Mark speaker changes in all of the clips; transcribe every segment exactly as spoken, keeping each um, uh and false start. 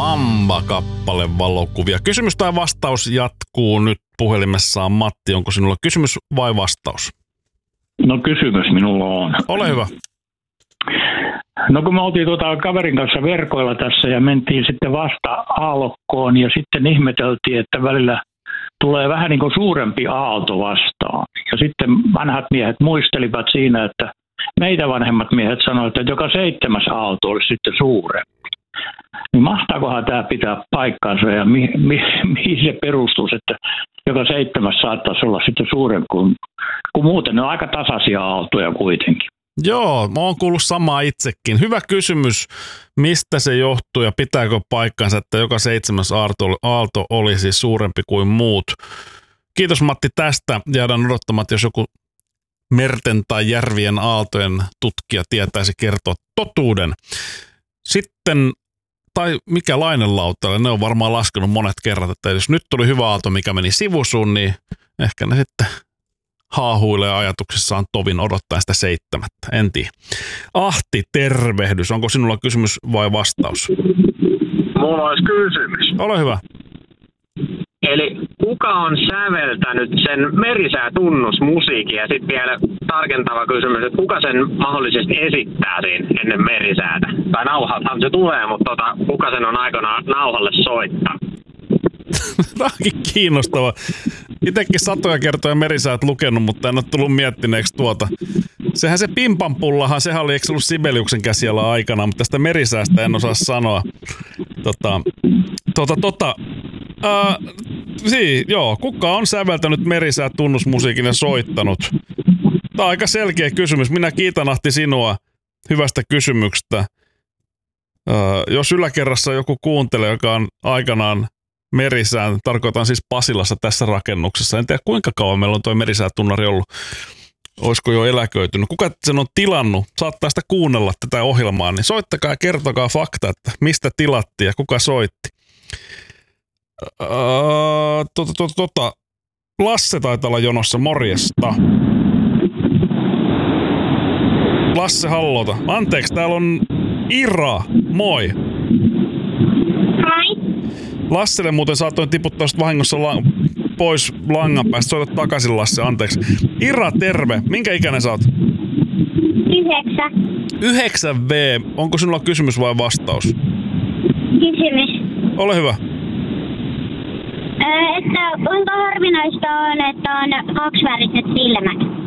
Speaker 1: Samba-kappale valokuvia. Kysymys tai vastaus jatkuu nyt puhelimessaan. Matti, onko sinulla kysymys vai vastaus?
Speaker 2: No kysymys minulla on.
Speaker 1: Ole hyvä.
Speaker 2: No kun me oltiin tuota kaverin kanssa verkoilla tässä ja mentiin sitten vasta aallokkoon ja sitten ihmeteltiin, että välillä tulee vähän niin kuin suurempi aalto vastaan. Ja sitten vanhat miehet muistelivat siinä, että meitä vanhemmat miehet sanoivat, että joka seitsemäs aalto olisi sitten suurempi. Niin mahtaakohan tämä pitää paikkansa ja mi- mi- mihin se perustuu, että joka seitsemäs saattaisi olla sitten suurempi kuin, kun muuten ne on aika tasaisia aaltoja kuitenkin.
Speaker 1: Joo, mä oon kuullut samaa itsekin. Hyvä kysymys, mistä se johtuu ja pitääkö paikkansa, että joka seitsemäs aalto, aalto olisi suurempi kuin muut. Kiitos Matti tästä. Jäädään odottamaan, että jos joku merten tai järvien aaltojen tutkija tietäisi kertoa totuuden. Sitten, tai mikä lainelautalle, ne on varmaan laskenut monet kerrat, että jos nyt tuli hyvä aalto, mikä meni sivusuun, niin ehkä ne sitten haahuilee ajatuksissaan tovin odottaa sitä seitsemättä. En tiedä. Ahti, tervehdys. Onko sinulla kysymys vai vastaus?
Speaker 3: Mulla olisi kysymys.
Speaker 1: Ole hyvä.
Speaker 3: Eli kuka on säveltänyt sen merisäätunnusmusiikin ja sitten vielä tarkentava kysymys, että kuka sen mahdollisesti esittää siinä ennen merisäätä? Tai nauhaltahan se tulee, mutta tota, kuka sen on aikanaan nauhalle soittaa?
Speaker 1: Tämä onkin kiinnostava. Itsekin satoja kertoja merisäät lukenut, mutta en ole tullut miettineeksi tuota. Sehän se Pimpanpullahan, sehän oli, eikö ollut Sibeliuksen käsiala aikana, mutta tästä merisäästä en osaa sanoa. Tota, tota, tota. Ää, sii, joo, kuka on säveltänyt merisäät tunnusmusiikin ja soittanut? Tämä on aika selkeä kysymys. Minä kiitän Ahti sinua hyvästä kysymyksestä. Ää, jos yläkerrassa joku kuuntelee, joka on aikanaan merisään, tarkoitan siis Pasilassa tässä rakennuksessa. En tiedä kuinka kauan meillä on tuo merisäätunnari ollut. Olisiko jo eläköitynyt. Kuka sen on tilannut? Saattaa sitä kuunnella tätä ohjelmaa, niin soittakaa ja kertokaa fakta, että mistä tilattiin ja kuka soitti. Uh, tota, tota, tota. Lasse taitaa olla jonossa, morjesta. Lasse, hallota. Anteeksi, täällä on Ira, moi.
Speaker 4: Moi.
Speaker 1: Lasselle muuten saatoin tiputtaa vahingossa la- pois langan päästä. Soita takaisin, Lasse, anteeksi. Ira, terve. Minkä ikäinen sä oot?
Speaker 4: Yhdeksä.
Speaker 1: yhdeksän V. Onko sinulla kysymys vai vastaus?
Speaker 4: Kysymys.
Speaker 1: Ole hyvä.
Speaker 4: Öö, että kuinka harvinaista on, että on kaksiväriset silmät?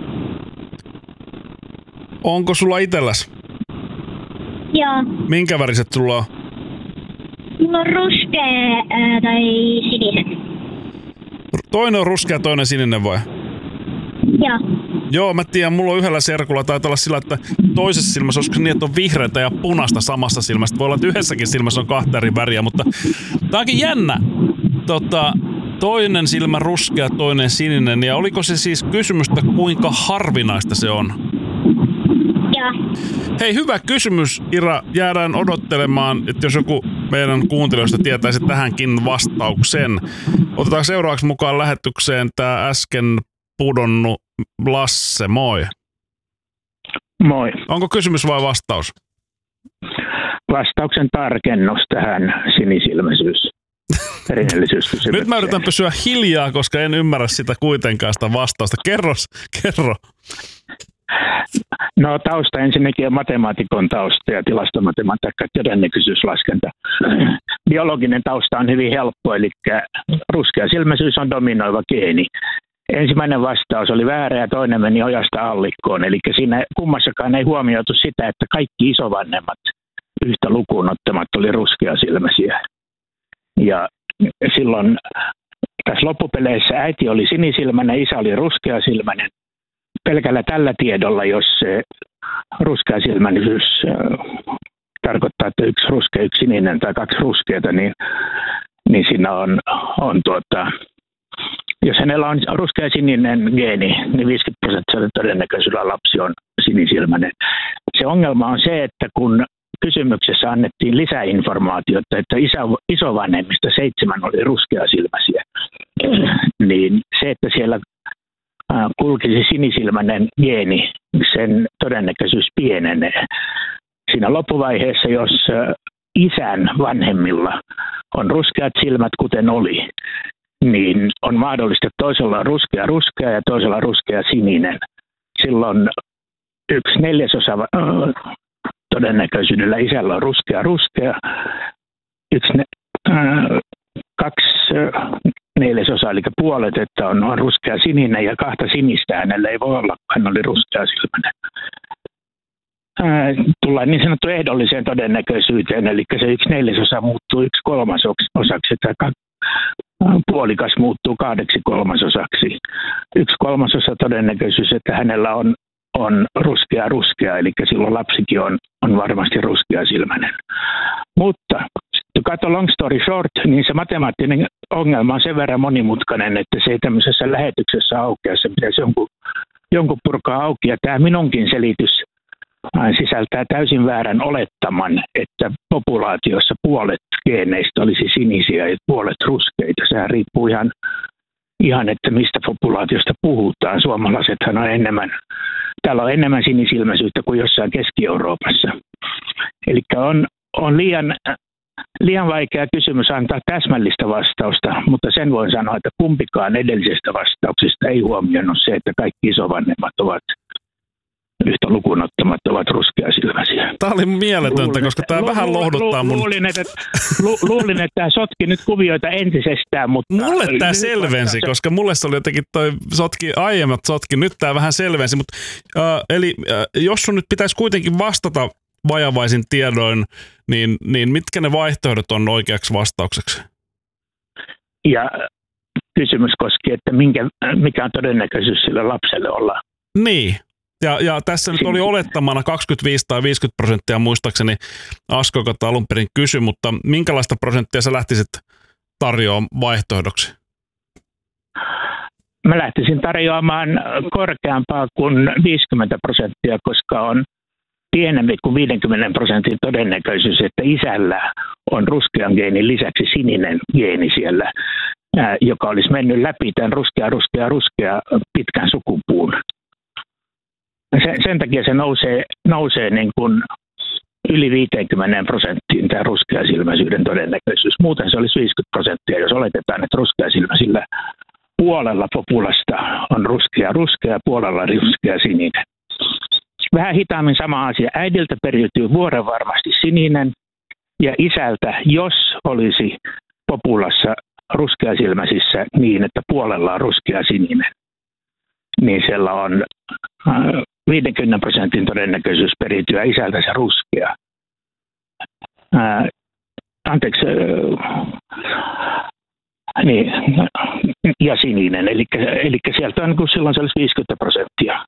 Speaker 1: Onko sulla itselläs?
Speaker 4: Joo.
Speaker 1: Minkä väriset sulla on?
Speaker 4: Mulla on ruskea ää, tai siniset.
Speaker 1: Toinen on ruskea, toinen sininen vai?
Speaker 4: Joo.
Speaker 1: Joo, mä tiedän, mulla on yhdellä serkulla taitaa olla sillä, että toisessa silmässä olisiko niin, että on vihreätä ja punaista samassa silmässä. Voi olla, että yhdessäkin silmässä on kahta eri väriä, mutta tää onkin jännä. Tota, toinen silmä ruskea, toinen sininen. Ja oliko se siis kysymystä, kuinka harvinaista se on?
Speaker 4: Joo.
Speaker 1: Hei, hyvä kysymys, Ira. Jäädään odottelemaan, että jos joku meidän kuuntelijoista tietäisi tähänkin vastauksen. Otetaan seuraavaksi mukaan lähetykseen tämä äsken pudonnut Lasse, moi.
Speaker 2: Moi.
Speaker 1: Onko kysymys vai vastaus?
Speaker 2: Vastauksen tarkennus tähän sinisilmäisyys.
Speaker 1: Nyt mä yritän pysyä hiljaa, koska en ymmärrä sitä kuitenkaan sitä vastausta. Kerro, kerro.
Speaker 2: No tausta ensinnäkin on matemaatikon tausta ja tilastomatematiikka, todennäköisyyslaskenta. Biologinen tausta on hyvin helppo, eli ruskeasilmäisyys on dominoiva geeni. Ensimmäinen vastaus oli väärä ja toinen meni ojasta allikkoon, eli siinä kummassakaan ei huomioitu sitä, että kaikki isovanhemmat yhtä lukuun ottamatta oli ruskeasilmäisiä. Ja silloin tässä loppupeleissä äiti oli sinisilmäinen, isä oli ruskeasilmäinen. Pelkällä tällä tiedolla, jos se ruskeasilmäisyys äh, tarkoittaa, että yksi ruskea, yksi sininen tai kaksi ruskeata, niin, niin siinä on, on tuota, jos hänellä on ruskea sininen geeni, niin viisikymmentä prosenttia todennäköisyydellä lapsi on sinisilmäinen. Se ongelma on se, että kun kysymyksessä annettiin lisäinformaatiota, että isä, isovanhemmista seitsemän oli ruskeasilmäisiä, niin se, että siellä kulkisi sinisilmäinen geeni, sen todennäköisyys pienenee. Siinä loppuvaiheessa, jos isän vanhemmilla on ruskeat silmät, kuten oli, niin on mahdollista, että toisella on ruskea ruskea ja toisella on ruskea sininen. Silloin yksi neljäsosa äh, todennäköisyydellä isällä on ruskea ruskea, yksi ne, äh, kaksi äh, neljäsosa, eli puolet, että on, on ruskea sininen ja kahta sinistä hänellä ei voi olla, hän oli ruskea silmäinen. Äh, tullaan niin sanottu ehdolliseen todennäköisyyteen, eli se yksi neljäsosa muuttuu yksi kolmasosaksi, että puolikas muuttuu kahdeksi kolmasosaksi. Yksi kolmasosa todennäköisyys, että hänellä on, on ruskea ruskea, eli silloin lapsikin on, on varmasti ruskea silmäinen. Mutta to cut a long story short, niin se matemaattinen ongelma on sen verran monimutkainen, että se ei tämmöisessä lähetyksessä aukea, se pitäisi jonkun, jonkun purkaa auki. Ja tämä minunkin selitys sisältää täysin väärän olettaman, että populaatiossa puolet geeneistä olisi sinisiä ja puolet ruskeita. Sehän riippuu ihan, ihan, että mistä populaatiosta puhutaan. Suomalaisethan on enemmän, täällä on enemmän sinisilmäisyyttä kuin jossain Keski-Euroopassa. Eli on, on liian, liian vaikea kysymys antaa täsmällistä vastausta, mutta sen voin sanoa, että kumpikaan edellisestä vastauksesta ei huomioinut se, että kaikki isovanhemmat ovat yhtä lukuun ottamatta ovat ruskeasilmäisiä.
Speaker 1: Tämä oli mieletöntä, luulin, koska tämä lu, vähän lu, lohduttaa mun...
Speaker 2: Luulin, että, lu, luulin, että tämä sotki nyt kuvioita entisestään, mutta...
Speaker 1: Mulle tämä selvensi, se... koska mulle se oli jotenkin toi sotki, aiemmat sotki, nyt tämä vähän selvensi, mutta äh, eli äh, jos sun nyt pitäisi kuitenkin vastata vajavaisin tiedoin, niin, niin mitkä ne vaihtoehdot on oikeaksi vastaukseksi?
Speaker 2: Ja kysymys koski, että minkä, mikä on todennäköisyys sille lapselle olla?
Speaker 1: Niin. Ja, ja tässä nyt oli olettamana kaksikymmentäviisi tai viisikymmentä prosenttia, muistaakseni Asko, joka alun perin kysyi, mutta minkälaista prosenttia sä lähtisit tarjoamaan vaihtoehdoksi?
Speaker 2: Mä lähtisin tarjoamaan korkeampaa kuin viisikymmentä prosenttia, koska on pienempi kuin viisikymmentä prosentin todennäköisyys, että isällä on ruskean geenin lisäksi sininen geeni siellä, joka olisi mennyt läpi tämän ruskea, ruskea, ruskea pitkän sukupuun. Sen, sen takia se nousee, nousee niin kuin yli viisikymmentä prosenttiin tämä ruskeasilmäisyyden todennäköisyys. Muuten se olisi viisikymmentä prosenttia, jos oletetaan, että ruskeasilmäisillä puolella populasta on ruskea ruskea, puolella ruskea sininen. Vähän hitaammin sama asia. Äidiltä periytyy vuorenvarmasti sininen ja isältä, jos olisi populassa ruskeasilmäisissä niin, että puolella on ruskea sininen, niin siellä on viisikymmentä prosentin todennäköisyys periytyä isältä se ruskea. Ää, anteeksi, ää, niin, ja sininen, eli, eli sieltä on silloin se olisi viisikymmentä prosenttia.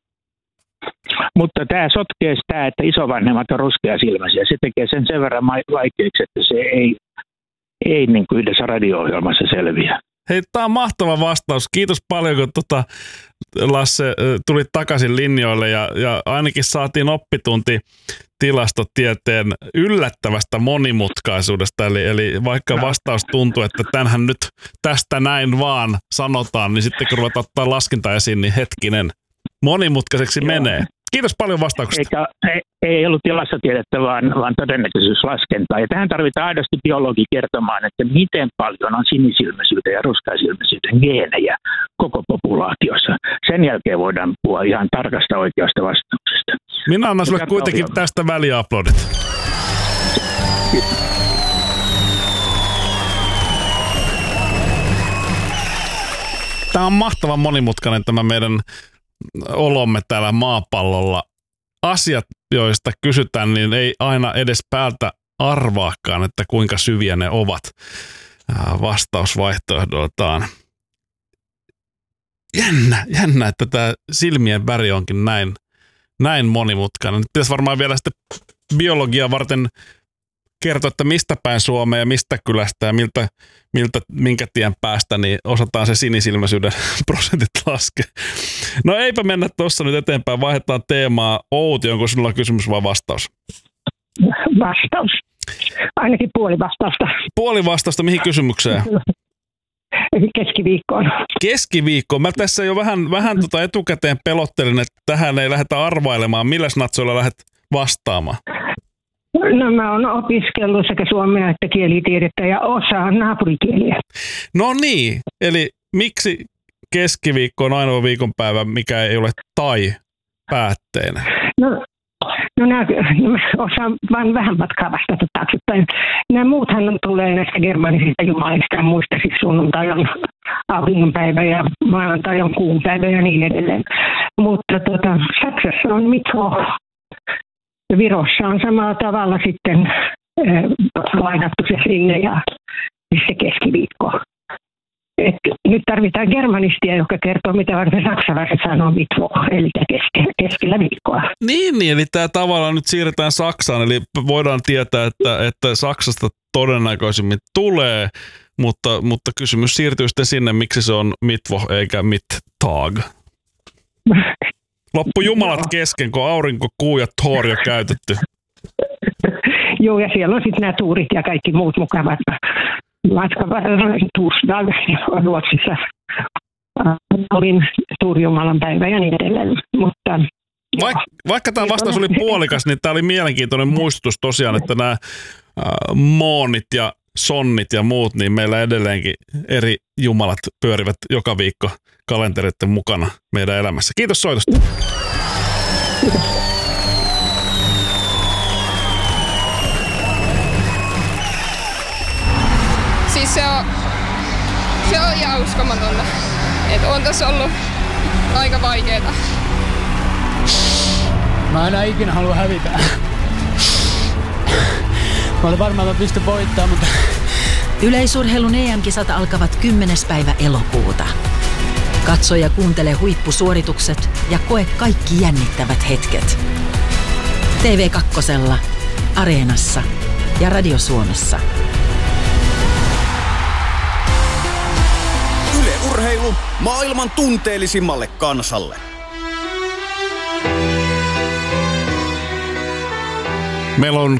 Speaker 2: Mutta tämä sotkee sitä, että isovanhemmat on ruskeasilmäisiä. Se tekee sen sen verran vaikeaksi, että se ei, ei niin kuin yhdessä radio-ohjelmassa selviä.
Speaker 1: Hei, tämä on mahtava vastaus. Kiitos paljon, kun tota, Lasse tulit takaisin linjoille ja, ja ainakin saatiin oppitunti tilastotieteen yllättävästä monimutkaisuudesta. Eli, eli vaikka vastaus tuntuu, että tämänhän nyt tästä näin vaan sanotaan, niin sitten kun ruvetaan ottaa laskinta esiin, niin hetkinen, monimutkaiseksi Joo. menee. Kiitos paljon vastauksesta.
Speaker 2: Eikä, ei, ei ollut tilastotiedettä, vaan, vaan todennäköisyyslaskentaa. Ja tähän tarvitaan aidosti biologi kertomaan, että miten paljon on sinisilmäisyyden ja ruskeasilmäisyyden geenejä koko populaatiossa. Sen jälkeen voidaan puhua ihan tarkasta oikeasta vastauksesta.
Speaker 1: Minä annan sulle kuitenkin ohjelma. Tästä väliaplodit. Tämä on mahtavan monimutkainen tämä meidän olomme täällä maapallolla. Asiat, joista kysytään, niin ei aina edes päältä arvaakaan, että kuinka syviä ne ovat vastausvaihtoehdoltaan. Jännä, jännä, että tämä silmien väri onkin näin, näin monimutkainen. Nyt pitäisi varmaan vielä sitten biologia varten kertoa, että mistä päin Suomea ja mistä kylästä ja miltä, miltä, minkä tien päästä, niin osataan se sinisilmäisyyden prosentit laskea. No eipä mennä tuossa nyt eteenpäin, vaihdetaan teemaa. Outi, onko sinulla kysymys vai vastaus?
Speaker 5: Vastaus. Ainakin puoli vastausta.
Speaker 1: Puoli vastausta mihin kysymykseen?
Speaker 5: Keskiviikkoon.
Speaker 1: Keskiviikkoon. Mä tässä jo vähän, vähän tota etukäteen pelottelin, että tähän ei lähdetä arvailemaan. Milläs natsoilla lähdet vastaamaan?
Speaker 5: No mä oon opiskellut sekä suomea että kielitiedettä ja osaan naapurikieliä.
Speaker 1: No niin, eli miksi keskiviikko on ainoa viikonpäivä, mikä ei ole tai-päätteinen?
Speaker 5: No, no nämä, mä osaan vain vähän matkaa vastata taaksepäin. Nämä muuthan tulee näistä germanisista jumalista ja muista, siis sunnuntai on auringonpäivä ja maanantai on kuunpäivä ja niin edelleen. Mutta tota, Saksassa on Mittwoch. Virossa on samalla tavalla sitten äh, lainattu se sinne ja se keskiviikko. Et nyt tarvitaan germanistia, joka kertoo, mitä varten saksalaiset sanoo Mittwoch, eli keske, keskellä viikkoa.
Speaker 1: Niin, niin, eli tämä tavallaan nyt siirretään Saksaan, eli voidaan tietää, että, että Saksasta todennäköisimmin tulee, mutta, mutta kysymys siirtyy sitten sinne, miksi se on Mittwoch eikä Mittag. Loppu jumalat kesken, kun aurinko, kuu ja Thor jo käytetty.
Speaker 5: Joo, ja siellä on sitten nämä tuurit ja kaikki muut mukavat. Matkan varrella Tursdag Ruotsissa olin Tuurijumalan päivä ja niin edelleen. Mutta,
Speaker 1: Vaik, vaikka tämä vastaus oli puolikas, niin tämä oli mielenkiintoinen muistutus tosiaan, että nämä äh, moonit ja sonnit ja muut, niin meillä edelleenkin eri jumalat pyörivät joka viikko kalentereiden mukana meidän elämässä. Kiitos soitosta.
Speaker 6: Siis se on, se on ihan uskomatonta. Et on tässä ollut aika vaikeeta.
Speaker 7: Mä enää ikinä halua hävitä. Mä olin varmaan, että mä pystyn voittamaan, mutta...
Speaker 8: Yleisurheilun E M-kisat alkavat kymmenes päivä elokuuta. Katso ja kuuntele huippusuoritukset ja koe kaikki jännittävät hetket. T V kaksi, Areenassa ja Radio Suomessa.
Speaker 9: Yle Urheilu maailman tunteellisimmalle kansalle.
Speaker 1: Meillä on